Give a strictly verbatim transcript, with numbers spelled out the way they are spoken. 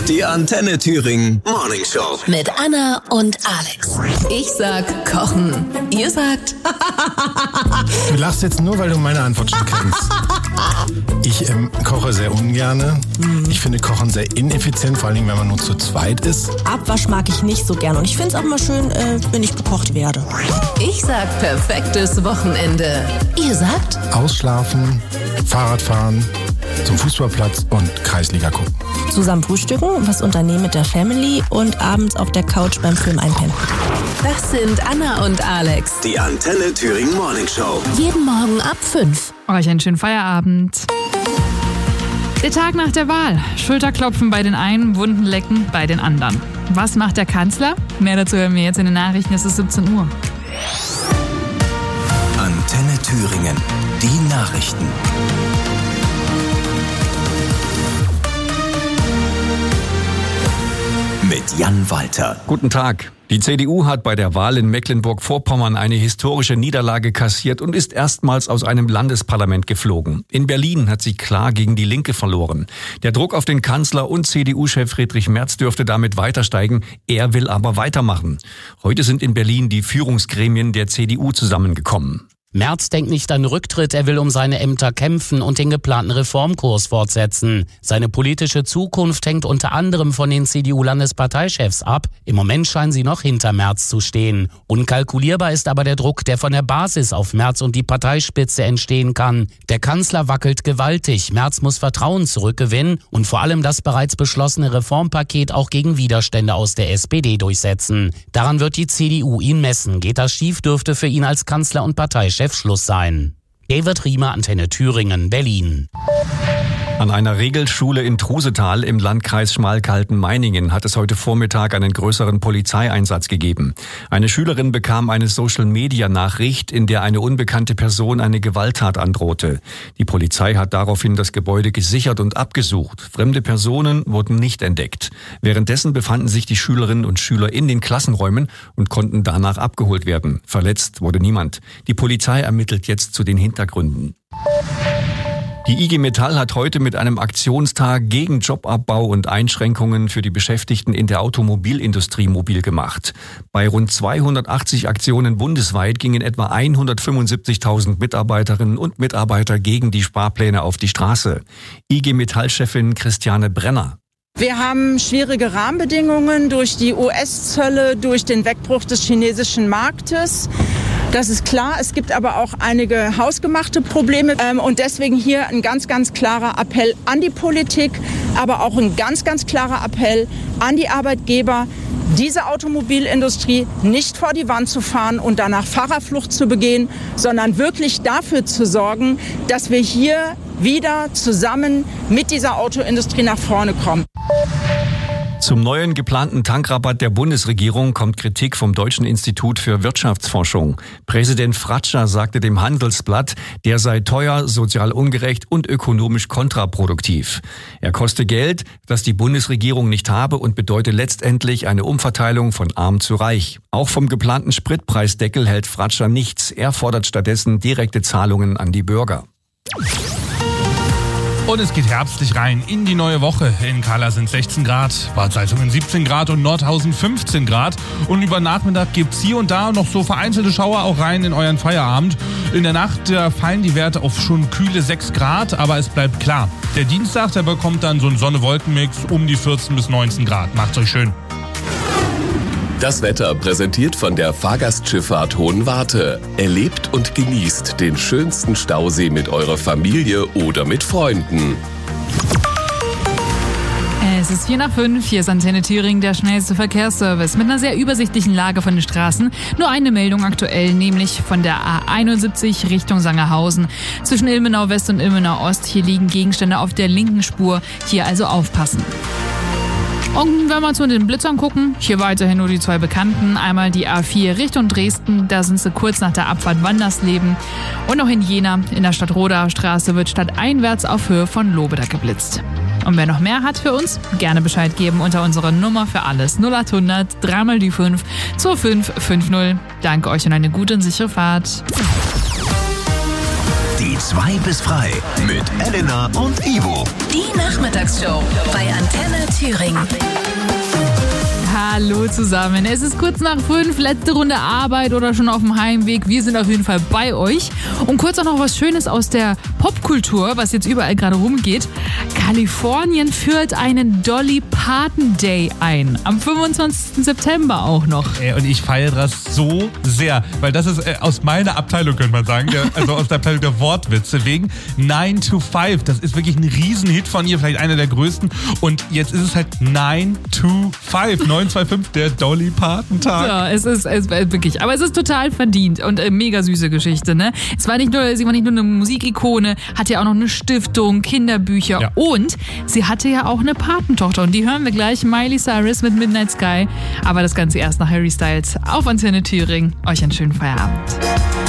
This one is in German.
Die Antenne Thüringen Morning Show. Mit Anna und Alex. Ich sag Kochen. Ihr sagt... Du lachst jetzt nur, weil du meine Antwort schon kennst. Ich ähm, koche sehr ungerne. Ich finde Kochen sehr ineffizient, vor allem wenn man nur zu zweit ist. Abwasch mag ich nicht so gern und ich finde es auch immer schön, äh, wenn ich bekocht werde. Ich sag perfektes Wochenende. Ihr sagt... Ausschlafen, Fahrradfahren, zum Fußballplatz und Kreisliga gucken. Zusammen frühstücken, was unternehmen mit der Family und abends auf der Couch beim Film einpennen. Das sind Anna und Alex. Die Antenne Thüringen Morning Show. Jeden Morgen ab fünf. Euch einen schönen Feierabend. Der Tag nach der Wahl. Schulterklopfen bei den einen, Wunden lecken bei den anderen. Was macht der Kanzler? Mehr dazu hören wir jetzt in den Nachrichten. Es ist siebzehn Uhr. Antenne Thüringen. Die Nachrichten. Mit Jan Walter. Guten Tag. Die C D U hat bei der Wahl in Mecklenburg-Vorpommern eine historische Niederlage kassiert und ist erstmals aus einem Landesparlament geflogen. In Berlin hat sie klar gegen die Linke verloren. Der Druck auf den Kanzler und C D U-Chef Friedrich Merz dürfte damit weiter steigen. Er will aber weitermachen. Heute sind in Berlin die Führungsgremien der C D U zusammengekommen. Merz denkt nicht an Rücktritt, er will um seine Ämter kämpfen und den geplanten Reformkurs fortsetzen. Seine politische Zukunft hängt unter anderem von den C D U-Landesparteichefs ab. Im Moment scheinen sie noch hinter Merz zu stehen. Unkalkulierbar ist aber der Druck, der von der Basis auf Merz und die Parteispitze entstehen kann. Der Kanzler wackelt gewaltig, Merz muss Vertrauen zurückgewinnen und vor allem das bereits beschlossene Reformpaket auch gegen Widerstände aus der S P D durchsetzen. Daran wird die C D U ihn messen. Geht das schief, dürfte für ihn als Kanzler und Parteichef Schluss sein. David Riemer, Antenne Thüringen, Berlin. An einer Regelschule in Trusetal im Landkreis Schmalkalden-Meiningen hat es heute Vormittag einen größeren Polizeieinsatz gegeben. Eine Schülerin bekam eine Social-Media-Nachricht, in der eine unbekannte Person eine Gewalttat androhte. Die Polizei hat daraufhin das Gebäude gesichert und abgesucht. Fremde Personen wurden nicht entdeckt. Währenddessen befanden sich die Schülerinnen und Schüler in den Klassenräumen und konnten danach abgeholt werden. Verletzt wurde niemand. Die Polizei ermittelt jetzt zu den Hintergründen. Die I G Metall hat heute mit einem Aktionstag gegen Jobabbau und Einschränkungen für die Beschäftigten in der Automobilindustrie mobil gemacht. Bei rund zweihundertachtzig Aktionen bundesweit gingen etwa hundertfünfundsiebzigtausend Mitarbeiterinnen und Mitarbeiter gegen die Sparpläne auf die Straße. I G Metall-Chefin Christiane Brenner. Wir haben schwierige Rahmenbedingungen durch die U S-Zölle, durch den Wegbruch des chinesischen Marktes. Das ist klar. Es gibt aber auch einige hausgemachte Probleme. Und deswegen hier ein ganz, ganz klarer Appell an die Politik, aber auch ein ganz, ganz klarer Appell an die Arbeitgeber, diese Automobilindustrie nicht vor die Wand zu fahren und danach Fahrerflucht zu begehen, sondern wirklich dafür zu sorgen, dass wir hier wieder zusammen mit dieser Autoindustrie nach vorne kommen. Zum neuen geplanten Tankrabatt der Bundesregierung kommt Kritik vom Deutschen Institut für Wirtschaftsforschung. Präsident Fratscher sagte dem Handelsblatt, der sei teuer, sozial ungerecht und ökonomisch kontraproduktiv. Er koste Geld, das die Bundesregierung nicht habe und bedeute letztendlich eine Umverteilung von arm zu reich. Auch vom geplanten Spritpreisdeckel hält Fratscher nichts. Er fordert stattdessen direkte Zahlungen an die Bürger. Und es geht herbstlich rein in die neue Woche. In Kahla sind sechzehn Grad, Bad Salzungen siebzehn Grad und Nordhausen fünfzehn Grad. Und über Nachmittag gibt's hier und da noch so vereinzelte Schauer auch rein in euren Feierabend. In der Nacht da fallen die Werte auf schon kühle sechs Grad, aber es bleibt klar. Der Dienstag, der bekommt dann so einen Sonne-Wolken-Mix um die vierzehn bis neunzehn Grad. Macht's euch schön. Das Wetter präsentiert von der Fahrgastschifffahrt Hohenwarte. Erlebt und genießt den schönsten Stausee mit eurer Familie oder mit Freunden. Es ist vier nach fünf, hier ist Antenne Thüringen, der schnellste Verkehrsservice mit einer sehr übersichtlichen Lage von den Straßen. Nur eine Meldung aktuell, nämlich von der A einundsiebzig Richtung Sangerhausen. Zwischen Ilmenau West und Ilmenau Ost, hier liegen Gegenstände auf der linken Spur, hier also aufpassen. Und wenn wir uns mal den Blitzern gucken, hier weiterhin nur die zwei bekannten. Einmal die A vier Richtung Dresden, da sind sie kurz nach der Abfahrt Wandersleben. Und auch in Jena, in der Stadtrodaer Straße, wird stadteinwärts auf Höhe von Lobeda geblitzt. Und wer noch mehr hat für uns, gerne Bescheid geben unter unserer Nummer für alles null acht hundert drei mal die fünf zwei fünf fünf null. Danke euch und eine gute und sichere Fahrt. Die zwei bis frei mit Elena und Ivo. Die Nachmittagsshow bei Antenne. Antenne Thüringen. Hallo zusammen. Es ist kurz nach fünf, letzte Runde Arbeit oder schon auf dem Heimweg. Wir sind auf jeden Fall bei euch. Und kurz auch noch was Schönes aus der Popkultur, was jetzt überall gerade rumgeht. Kalifornien führt einen Dolly Parton Day ein. Am fünfundzwanzigsten September auch noch. Und ich feiere das so sehr, weil das ist äh, aus meiner Abteilung, könnte man sagen, der, also aus der Abteilung der Wortwitze, wegen nine to five. Das ist wirklich ein Riesenhit von ihr, vielleicht einer der größten. Und jetzt ist es halt nine to five, neun zwei fünf, der Dolly Parton Tag. Ja, es ist, es ist wirklich, aber es ist total verdient und äh, mega süße Geschichte, ne? Es war nicht nur, sie war nicht nur eine Musikikone, hatte ja auch noch eine Stiftung, Kinderbücher ja. und sie hatte ja auch eine Patentochter und die hören wir gleich, Miley Cyrus mit Midnight Sky, aber das Ganze erst nach Harry Styles auf Antenne Thüringen. Euch einen schönen Feierabend.